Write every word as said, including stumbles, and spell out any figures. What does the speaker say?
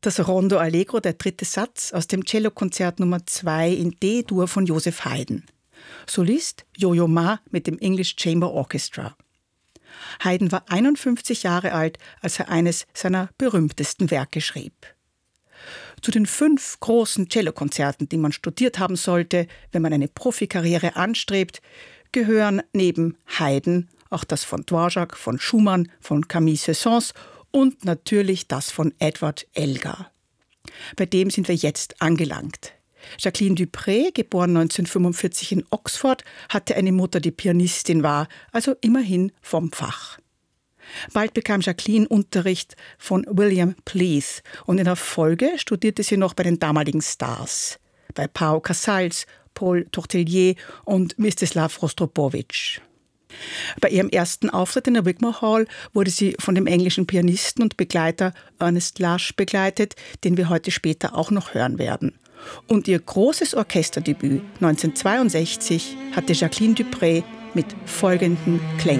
Das Rondo Allegro, der dritte Satz aus dem Cellokonzert Nummer zwei in D-Dur von Joseph Haydn. Solist Yo-Yo Ma mit dem English Chamber Orchestra. Haydn war einundfünfzig Jahre alt, als er eines seiner berühmtesten Werke schrieb. Zu den fünf großen Cellokonzerten, die man studiert haben sollte, wenn man eine Profikarriere anstrebt, gehören neben Haydn auch das von Dvorak, von Schumann, von Camille Saint-Saëns und natürlich das von Edward Elgar. Bei dem sind wir jetzt angelangt. Jacqueline du Pré, geboren neunzehnhundertfünfundvierzig in Oxford, hatte eine Mutter, die Pianistin war, also immerhin vom Fach. Bald bekam Jacqueline Unterricht von William Pleath und in der Folge studierte sie noch bei den damaligen Stars, bei Pau Casals, Paul Tortelier und Mstislav Rostropowitsch. Bei ihrem ersten Auftritt in der Wigmore Hall wurde sie von dem englischen Pianisten und Begleiter Ernest Lush begleitet, den wir heute später auch noch hören werden. Und ihr großes Orchesterdebüt neunzehnhundertzweiundsechzig hatte Jacqueline du Pré mit folgenden Klängen.